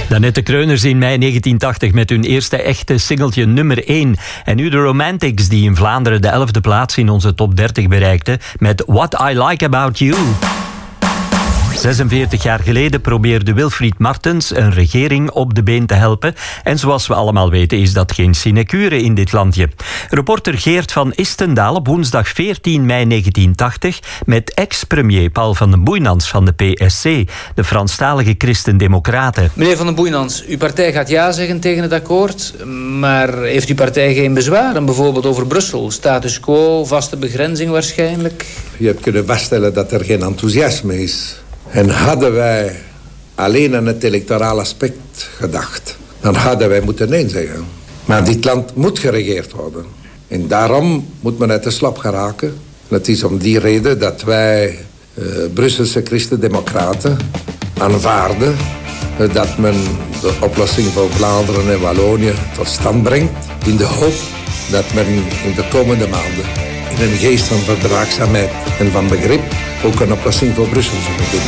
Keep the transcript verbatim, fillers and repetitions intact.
Danette Kreuners in mei negentien tachtig met hun eerste echte singeltje nummer één. En nu de Romantics die in Vlaanderen de elfde plaats in onze top dertig bereikte met What I Like About You. zesenveertig jaar geleden probeerde Wilfried Martens een regering op de been te helpen. En zoals we allemaal weten is dat geen sinecure in dit landje. Reporter Geert van Istendaal op woensdag veertien mei negentien tachtig met ex-premier Paul van den Boeinans van de P S C, de Franstalige Christen-Democraten. Meneer van den Boeinans, uw partij gaat ja zeggen tegen het akkoord, maar heeft uw partij geen bezwaren, bijvoorbeeld over Brussel? Status quo, vaste begrenzing waarschijnlijk? Je hebt kunnen vaststellen dat er geen enthousiasme is. En hadden wij alleen aan het electoraal aspect gedacht, dan hadden wij moeten nee zeggen. Maar dit land moet geregeerd worden. En daarom moet men uit de slap geraken. En het is om die reden dat wij uh, Brusselse Christen-Democraten aanvaarden uh, dat men de oplossing voor Vlaanderen en Wallonië tot stand brengt, in de hoop dat men in de komende maanden in een geest van verdraagzaamheid en van begrip ook een oplossing voor Brussel zullen vinden.